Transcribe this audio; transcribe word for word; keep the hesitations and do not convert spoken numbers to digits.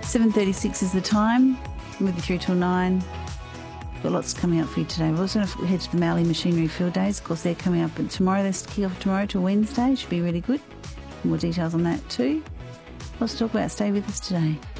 seven thirty-six is the time. We'll be through till nine. Got lots coming up for you today. We're also going to head to the Mallee Machinery Field Days. Of course, they're coming up tomorrow. They're kick off tomorrow till Wednesday. Should be really good. More details on that too. Lots to talk about. Stay with us today.